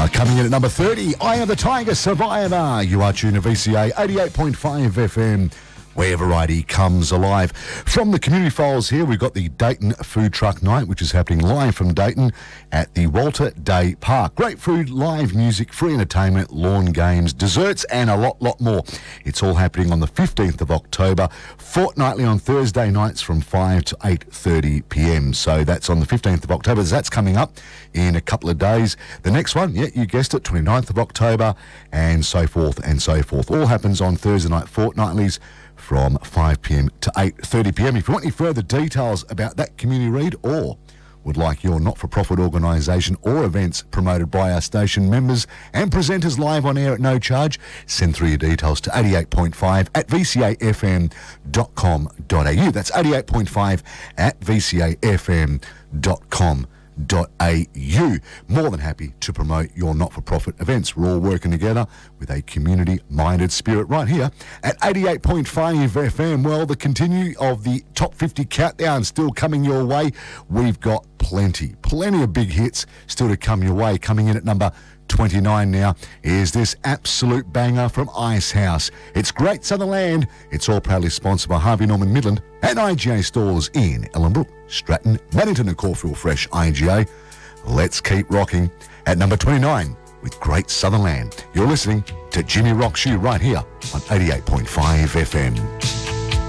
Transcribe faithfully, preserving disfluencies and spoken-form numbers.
Uh, coming in at number thirty, Eye of the Tiger, Survivor. You are tuned to V C A eighty-eight point five F M, where variety comes alive. From the community files here, we've got the Dayton Food Truck Night, which is happening live from Dayton at the Walter Day Park. Great food, live music, free entertainment, lawn games, desserts, and a lot, lot more. It's all happening on the fifteenth of October, fortnightly on Thursday nights from five to eight thirty p m. So that's on the fifteenth of October. That's coming up in a couple of days. The next one, yeah, you guessed it, twenty-ninth of October, and so forth and so forth. All happens on Thursday night fortnightlies from five p m to eight thirty p m. If you want any further details about that community read, or would like your not-for-profit organisation or events promoted by our station members and presenters live on air at no charge, send through your details to eighty-eight point five at v c a f m dot com dot a u. That's eighty-eight point five at v c a f m dot com dot a u. More than happy to promote your not-for-profit events. We're all working together with a community-minded spirit right here at eighty-eight point five F M. Well, the continue of the top fifty countdown still coming your way. We've got plenty, plenty of big hits still to come your way. Coming in at number twenty-nine now is this absolute banger from Icehouse. It's Great Southern Land. It's all proudly sponsored by Harvey Norman Midland and I G A stores in Ellenbrook, Stratton, Maddington and Caulfield Fresh I G A. Let's keep rocking at number twenty-nine with Great Southern Land. You're listening to Jimmy Rock Shoe right here on eighty-eight point five F M.